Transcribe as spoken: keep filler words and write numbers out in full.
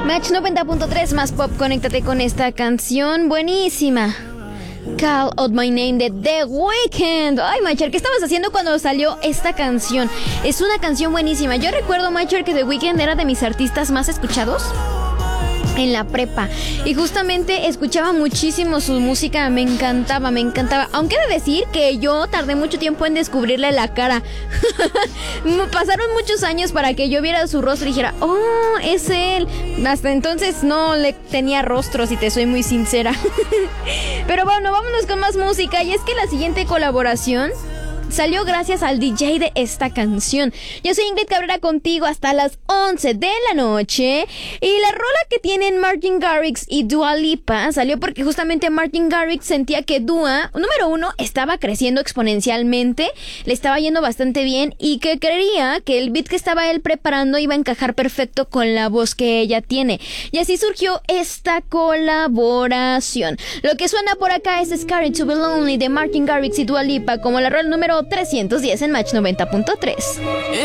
Match noventa punto tres más pop, conéctate con esta canción buenísima. Call Out My Name de The Weeknd. Ay, Macher, ¿qué estabas haciendo cuando salió esta canción? Es una canción buenísima. Yo recuerdo, Macher, que The Weeknd era de mis artistas más escuchados en la prepa, y justamente escuchaba muchísimo su música. Me encantaba, me encantaba. Aunque he de decir que yo tardé mucho tiempo en descubrirle la cara. Pasaron muchos años para que yo viera su rostro y dijera, oh, es él. Hasta entonces no le tenía rostro, si te soy muy sincera. Pero bueno, vámonos con más música. Y es que la siguiente colaboración salió gracias al D J de esta canción. Yo soy Ingrid Cabrera, contigo hasta las once de la noche. Y la rola que tienen Martin Garrix y Dua Lipa salió porque justamente Martin Garrix sentía que Dua, número uno, estaba creciendo exponencialmente, le estaba yendo bastante bien, y que creía que el beat que estaba él preparando iba a encajar perfecto con la voz que ella tiene. Y así surgió esta colaboración. Lo que suena por acá es Scared to Be Lonely de Martin Garrix y Dua Lipa como la rola número trescientos diez en Match noventa punto tres.